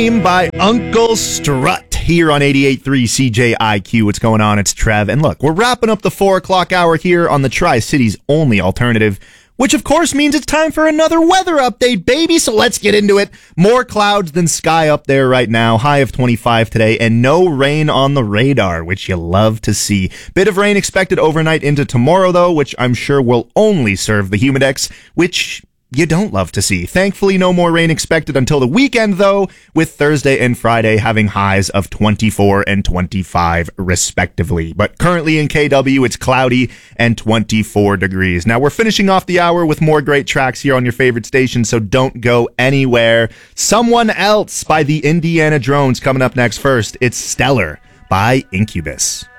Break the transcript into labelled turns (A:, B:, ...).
A: By Uncle Strut here on 88.3 CJIQ. What's going on? It's Trev. And look, we're wrapping up the 4 o'clock hour here on the Tri-City's only alternative, which of course means it's time for another weather update, baby. So let's get into it. More clouds than sky up there right now. High of 25 today and no rain on the radar, which you love to see. Bit of rain expected overnight into tomorrow, though, which I'm sure will only serve the Humidex, which you don't love to see. Thankfully, no more rain expected until the weekend, though, with Thursday and Friday having highs of 24 and 25, respectively. But currently in KW, it's cloudy and 24 degrees. Now, we're finishing off the hour with more great tracks here on your favorite station, so don't go anywhere. Someone Else by the Indiana Drones coming up next. First, it's Stellar by Incubus.